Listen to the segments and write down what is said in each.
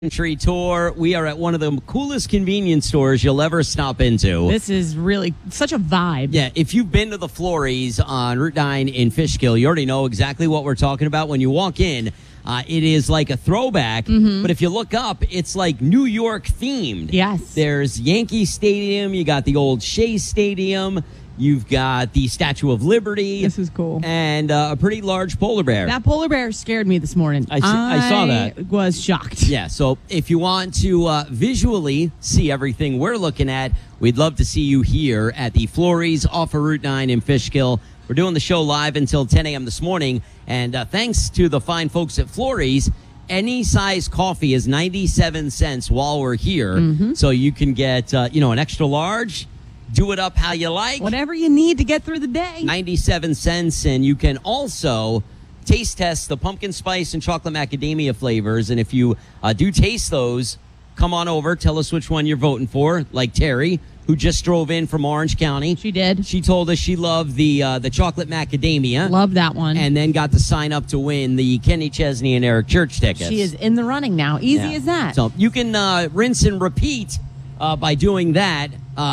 Country tour. We are at one of the coolest convenience stores you'll ever stop into. This is really such a vibe. Yeah, if you've been to the Florries on Route 9 in Fishkill, you already know exactly what we're talking about. When you walk in, it is like a throwback, but if you look up, it's like New York themed. Yes. There's Yankee Stadium, you got the old Shea Stadium, you've got the Statue of Liberty. This is cool. And a pretty large polar bear. That polar bear scared me this morning. I saw that. I was shocked. Yeah, so if you want to visually see everything we're looking at, we'd love to see you here at the Florries off of Route 9 in Fishkill. We're doing the show live until 10 a.m. this morning, and thanks to the fine folks at Florries, any size coffee is 97 cents while we're here, so you can get an extra large. Do it up how you like. Whatever you need to get through the day. 97 cents, and you can also taste test the pumpkin spice and chocolate macadamia flavors. And if you do taste those, come on over. Tell us which one you're voting for, like Terry, who just drove in from Orange County. She did. She told us she loved the chocolate macadamia. Love that one. And then got to sign up to win the Kenny Chesney and Eric Church tickets. She is in the running now. Easy as that. So you can rinse and repeat by doing that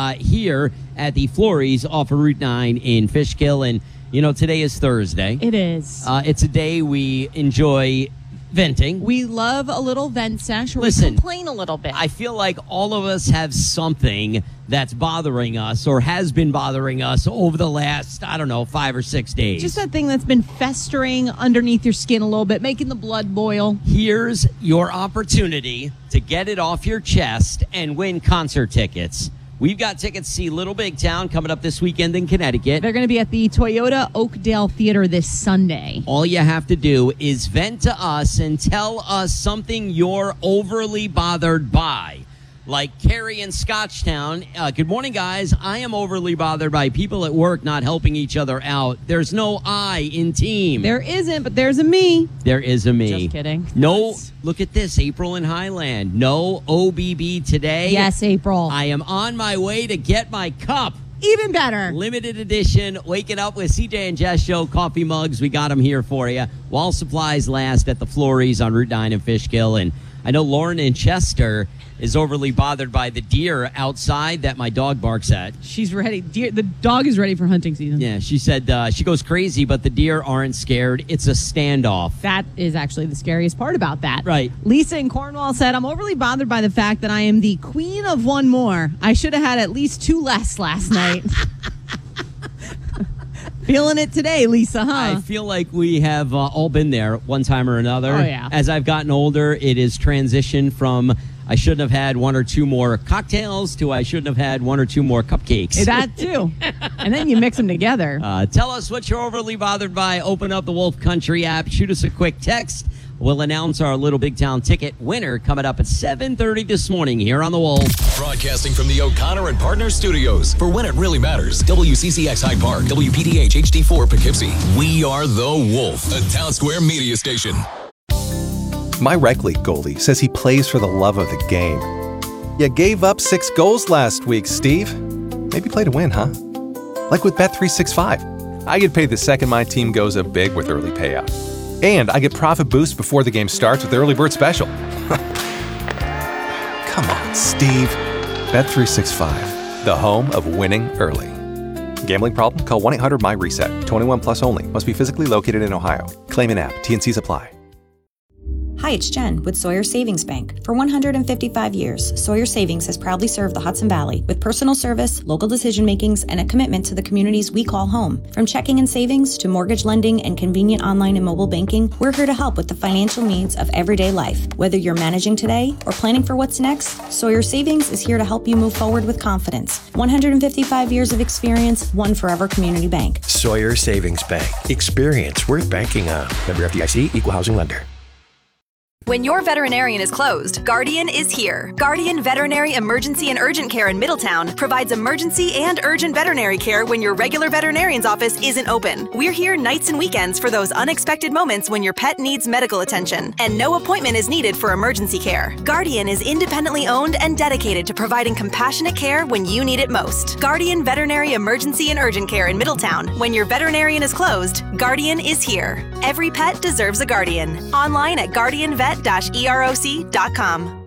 here at the Florries off of Route 9 in Fishkill. And, today is Thursday. It is. It's a day we enjoy venting. We love a little vent sesh where Listen, we complain a little bit. I feel like all of us have something that's bothering us or has been bothering us over the last, 5 or 6 days. Just that thing that's been festering underneath your skin a little bit, making the blood boil. Here's your opportunity to get it off your chest and win concert tickets. We've got tickets to see Little Big Town coming up this weekend in Connecticut. They're going to be at the Toyota Oakdale Theater this Sunday. All you have to do is vent to us and tell us something you're overly bothered by. Like Carrie in Scotchtown. Good morning, guys. I am overly bothered by people at work not helping each other out. There's no I in team. There isn't, but there's a me. There is a me. Just kidding. No, look at this. April in Highland. No OBB today. Yes, April. I am on my way to get my cup. Even better. Limited edition, waking up with CJ and Jess show coffee mugs. We got them here for you while supplies last at the Florries on Route 9 in Fishkill. And I know Lauren in Chester is overly bothered by the deer outside that my dog barks at. She's ready. The dog is ready for hunting season. Yeah, she said she goes crazy, but the deer aren't scared. It's a standoff. That is actually the scariest part about that. Right. Lisa in Cornwall said, I'm overly bothered by the fact that I am the queen of one more. I should have had at least two less last night. Feeling it today, Lisa, huh? I feel like we have all been there one time or another. Oh, yeah. As I've gotten older, it is transitioned from I shouldn't have had one or two more cocktails to I shouldn't have had one or two more cupcakes. That, too. And then you mix them together. Tell us what you're overly bothered by. Open up the Wolf Country app. Shoot us a quick text. We'll announce our Little Big Town ticket winner coming up at 7:30 this morning here on The Wolf. Broadcasting from the O'Connor and Partners studios for When It Really Matters. WCCX Hyde Park, WPDH HD4 Poughkeepsie. We are The Wolf, a Town Square media station. My rec league goalie says he plays for the love of the game. You gave up 6 goals last week, Steve. Maybe play to win, huh? Like with Bet365. I get paid the second my team goes up big with early payout. And I get profit boost before the game starts with the early bird special. Come on, Steve. Bet365, the home of winning early. Gambling problem? Call 1-800-MY-RESET. 21 plus only. Must be physically located in Ohio. Claim in app. T&Cs apply. Hi, it's Jen with Sawyer Savings Bank. For 155 years, Sawyer Savings has proudly served the Hudson Valley with personal service, local decision makings, and a commitment to the communities we call home. From checking and savings to mortgage lending and convenient online and mobile banking, we're here to help with the financial needs of everyday life. Whether you're managing today or planning for what's next, Sawyer Savings is here to help you move forward with confidence. 155 years of experience, one forever community bank. Sawyer Savings Bank. Experience worth banking on. Member FDIC, Equal Housing Lender. When your veterinarian is closed, Guardian is here. Guardian Veterinary Emergency and Urgent Care in Middletown provides emergency and urgent veterinary care when your regular veterinarian's office isn't open. We're here nights and weekends for those unexpected moments when your pet needs medical attention, and no appointment is needed for emergency care. Guardian is independently owned and dedicated to providing compassionate care when you need it most. Guardian Veterinary Emergency and Urgent Care in Middletown. When your veterinarian is closed, Guardian is here. Every pet deserves a guardian. Online at guardianvet.eroc.com.